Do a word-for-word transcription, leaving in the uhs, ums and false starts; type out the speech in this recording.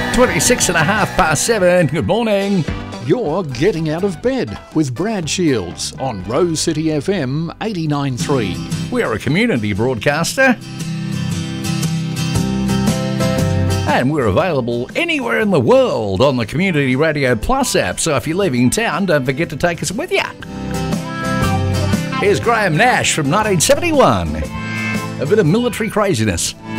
twenty-six and a half past seven. Good morning. You're getting out of bed with Brad Shields on Rose City F M eighty-nine point three. We're a community broadcaster. And we're available anywhere in the world on the Community Radio Plus app. So if you're leaving town, don't forget to take us with you. Here's Graham Nash from nineteen seventy-one. A bit of military craziness.